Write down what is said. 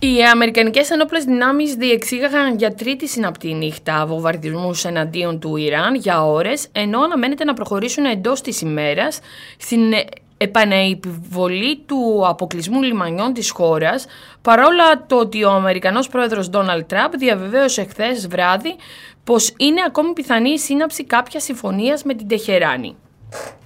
Οι αμερικανικές ενόπλες δυνάμεις διεξήγαγαν για τρίτη συναπτή νύχτα βομβαρδισμούς εναντίον του Ιράν για ώρες, ενώ αναμένεται να προχωρήσουν εντός της ημέρας στην επανεπιβολή του αποκλεισμού λιμανιών της χώρας, παρόλα το ότι ο Αμερικανός πρόεδρος Ντόναλντ Τραμπ διαβεβαίωσε χθες βράδυ πως είναι ακόμη πιθανή η σύναψη κάποιας συμφωνίας με την Τεχεράνη.